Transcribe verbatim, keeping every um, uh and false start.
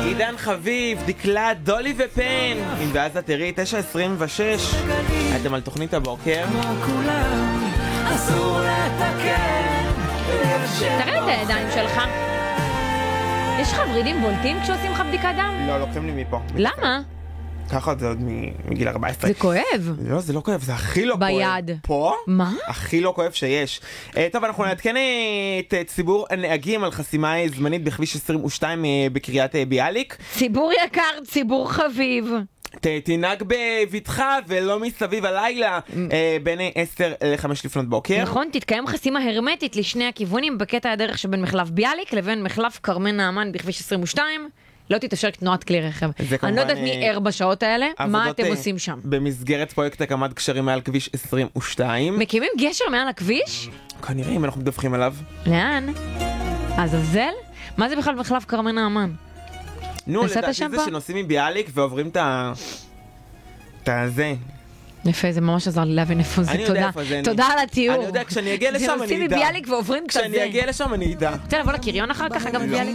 עידן חביב, דקלה, דולי ופן. אם ואז תראי, תשע עשרים ושש. הייתם על תוכנית הבוקר. תראה את הידיים שלך. יש לך ורידים בולטים כשעושים לך בדיקת דם? לא, לוקחים לי מפה. למה? ככה זה עוד מגיל ארבע עשרה. זה כואב. לא, זה לא כואב, זה הכי לא כואב. ביד. פה? מה? הכי לא כואב שיש. טוב, אנחנו נעדכן את ציבור הנהגים על חסימה זמנית בכביש עשרים ושתיים בקריית ביאליק. ציבור יקר, ציבור חביב. תנהג בביטחה ולא מסביב הלילה בין עשר לחמש לפנות בוקר. נכון, תתקיים חסימה הרמטית לשני הכיוונים בקטע הדרך שבין מחלף ביאליק לבין מחלף כרמן נעמן בכביש עשרים ושתיים. לא תתאפשר תנועת כלי רכב. אני לא יודעת מי ער בשעות האלה, מה אתם עושים שם? במסגרת פרויקט הקמת גשרים מעל כביש עשרים ושתיים. מקימים גשר מעל הכביש? כנראה אם אנחנו מדווחים עליו. לאן? עזאזל? מה זה בכלל מחלף כרמן נעמן? נו, לדעתי זה שנוסעים מביאליק ועוברים את ה... את הזה. יפה, זה ממש עזר לי להבין איפה זה. תודה. תודה על התיאור. אני יודע, כשאני אגיע לשם אני אדע. נוסעים מביאליק ועוברים קצת זה. כשאני אגיע לשם אני אדע. רוצה לבוא לקריון אחר כך, גם ביאליק?